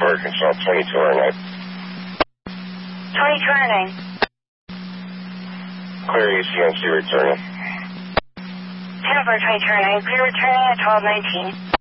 Arkansas, 2209. 2209. Clear ACNC returning. Hanover 2209, clear returning at 1219.